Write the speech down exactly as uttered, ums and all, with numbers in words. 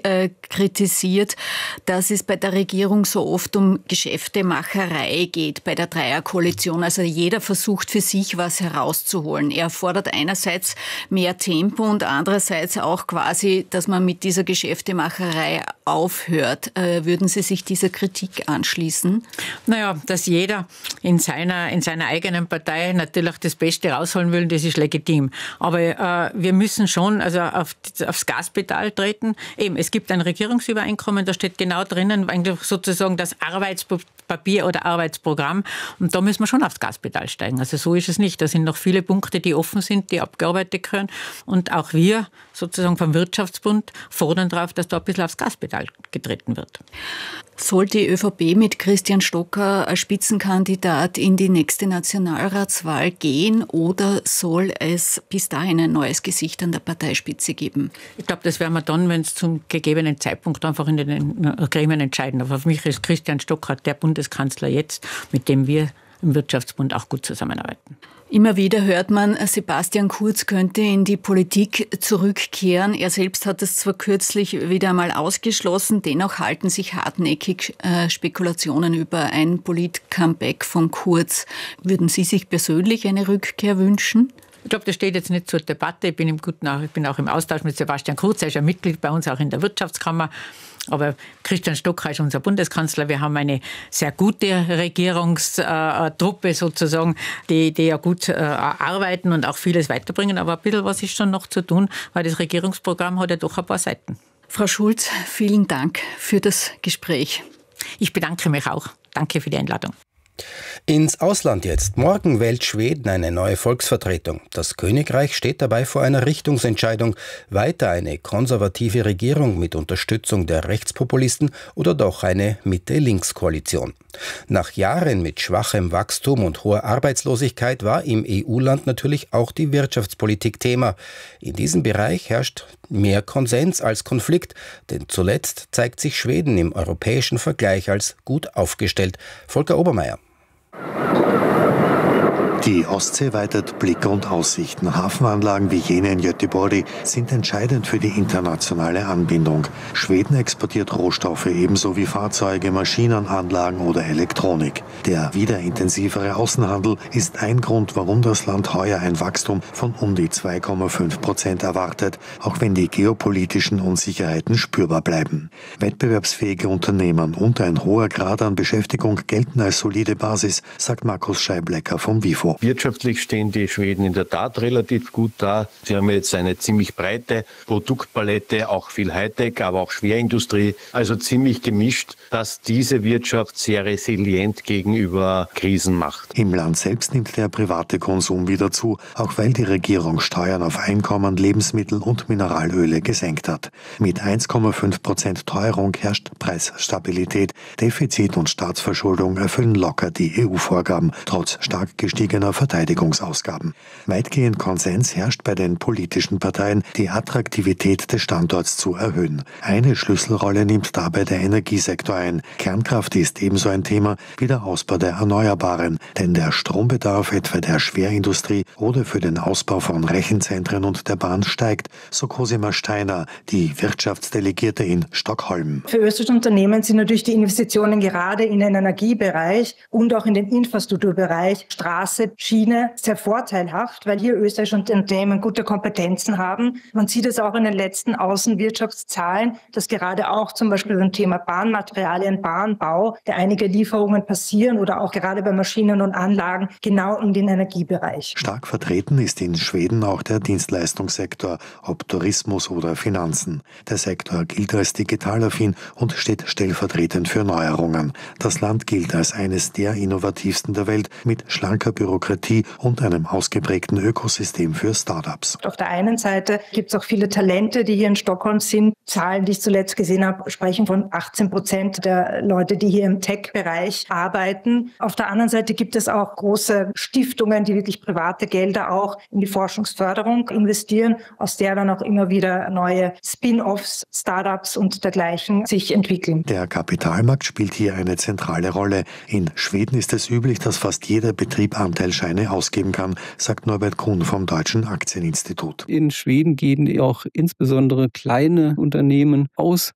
äh, kritisiert, dass es bei der Regierung so oft um Geschäftemacherei geht bei der Dreierkoalition. Also jeder versucht für sich was herauszuholen. Er fordert einerseits mehr Tempo und andererseits auch quasi, dass man mit dieser Geschäftemacherei aufhört. Äh, würden Sie sich dieser Kritik anschließen? Naja, dass jeder in seiner, in seiner eigenen Partei natürlich das Beste rausholen will, das ist legitim. Aber äh, wir müssen schon also auf, aufs Gaspedal treten. Eben, es gibt ein Regierungsübereinkommen, da steht genau drinnen, eigentlich sozusagen das Arbeitspapier oder Arbeitsprogramm. Und da müssen wir schon aufs Gaspedal steigen. Also so ist es nicht. Da sind noch viele Punkte, die offen sind, die abgearbeitet können. Und auch wir sozusagen vom Wirtschaftsbund fordern darauf, dass da ein bisschen aufs Gaspedal getreten wird. Soll die ÖVP mit Christian Stocker als Spitzenkandidat in die nächste Nationalratswahl gehen oder soll es bis dahin ein neues Gesicht an der Parteispitze geben? Ich glaube, das werden wir dann, wenn es zum gegebenen Zeitpunkt einfach in den Gremien entscheiden. Aber für mich ist Christian Stocker der Bundeskanzler jetzt, mit dem wir im Wirtschaftsbund auch gut zusammenarbeiten. Immer wieder hört man, Sebastian Kurz könnte in die Politik zurückkehren. Er selbst hat es zwar kürzlich wieder einmal ausgeschlossen, dennoch halten sich hartnäckig äh, Spekulationen über ein Polit-Comeback von Kurz. Würden Sie sich persönlich eine Rückkehr wünschen? Ich glaube, das steht jetzt nicht zur Debatte. Ich bin, im Guten auch, ich bin auch im Austausch mit Sebastian Kurz. Er ist ja Mitglied bei uns auch in der Wirtschaftskammer. Aber Christian Stocker ist unser Bundeskanzler. Wir haben eine sehr gute Regierungstruppe sozusagen, die, die ja gut äh, arbeiten und auch vieles weiterbringen. Aber ein bisschen was ist schon noch zu tun, weil das Regierungsprogramm hat ja doch ein paar Seiten. Frau Schulz, vielen Dank für das Gespräch. Ich bedanke mich auch. Danke für die Einladung. Ins Ausland jetzt. Morgen wählt Schweden eine neue Volksvertretung. Das Königreich steht dabei vor einer Richtungsentscheidung. Weiter eine konservative Regierung mit Unterstützung der Rechtspopulisten oder doch eine Mitte-Links-Koalition. Nach Jahren mit schwachem Wachstum und hoher Arbeitslosigkeit war im E U-Land natürlich auch die Wirtschaftspolitik Thema. In diesem Bereich herrscht mehr Konsens als Konflikt, denn zuletzt zeigt sich Schweden im europäischen Vergleich als gut aufgestellt. Volker Obermeier. Die Ostsee weitet Blicke und Aussichten. Hafenanlagen wie jene in Göteborg sind entscheidend für die internationale Anbindung. Schweden exportiert Rohstoffe ebenso wie Fahrzeuge, Maschinen, Anlagen oder Elektronik. Der wieder intensivere Außenhandel ist ein Grund, warum das Land heuer ein Wachstum von um die zwei Komma fünf Prozent erwartet, auch wenn die geopolitischen Unsicherheiten spürbar bleiben. Wettbewerbsfähige Unternehmen und ein hoher Grad an Beschäftigung gelten als solide Basis, sagt Markus Scheiblecker vom WIFO. Wirtschaftlich stehen die Schweden in der Tat relativ gut da. Sie haben jetzt eine ziemlich breite Produktpalette, auch viel Hightech, aber auch Schwerindustrie, also ziemlich gemischt, dass diese Wirtschaft sehr resilient gegenüber Krisen macht. Im Land selbst nimmt der private Konsum wieder zu, auch weil die Regierung Steuern auf Einkommen, Lebensmittel und Mineralöle gesenkt hat. Mit eins Komma fünf Prozent Teuerung herrscht Preisstabilität. Defizit und Staatsverschuldung erfüllen locker die E U-Vorgaben, trotz stark gestiegener Verteidigungsausgaben. Weitgehend Konsens herrscht bei den politischen Parteien, die Attraktivität des Standorts zu erhöhen. Eine Schlüsselrolle nimmt dabei der Energiesektor ein. Kernkraft ist ebenso ein Thema wie der Ausbau der Erneuerbaren, denn der Strombedarf etwa der Schwerindustrie oder für den Ausbau von Rechenzentren und der Bahn steigt, so Cosima Steiner, die Wirtschaftsdelegierte in Stockholm. Für österreichische Unternehmen sind natürlich die Investitionen gerade in den Energiebereich und auch in den Infrastrukturbereich, Straße, Schiene, sehr vorteilhaft, weil hier österreichische Unternehmen gute Kompetenzen haben. Man sieht es auch in den letzten Außenwirtschaftszahlen, dass gerade auch zum Beispiel beim Thema Bahnmaterialien, Bahnbau, der einige Lieferungen passieren oder auch gerade bei Maschinen und Anlagen genau in den Energiebereich. Stark vertreten ist in Schweden auch der Dienstleistungssektor, ob Tourismus oder Finanzen. Der Sektor gilt als digitalaffin und steht stellvertretend für Neuerungen. Das Land gilt als eines der innovativsten der Welt mit schlanker Bürokratie und einem ausgeprägten Ökosystem für Startups. Auf der einen Seite gibt es auch viele Talente, die hier in Stockholm sind. Zahlen, die ich zuletzt gesehen habe, sprechen von achtzehn Prozent der Leute, die hier im Tech-Bereich arbeiten. Auf der anderen Seite gibt es auch große Stiftungen, die wirklich private Gelder auch in die Forschungsförderung investieren, aus der dann auch immer wieder neue Spin-offs, Startups und dergleichen sich entwickeln. Der Kapitalmarkt spielt hier eine zentrale Rolle. In Schweden ist es üblich, dass fast jeder Betrieb Anteilsscheine ausgeben kann, sagt Norbert Kuhn vom Deutschen Aktieninstitut. In Schweden gehen auch insbesondere kleine Unternehmen aus